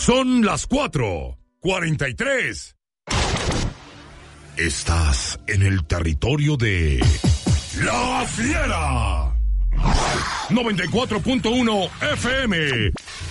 Son las 4:43. Estás en el territorio de La Fiera. 94.1 FM.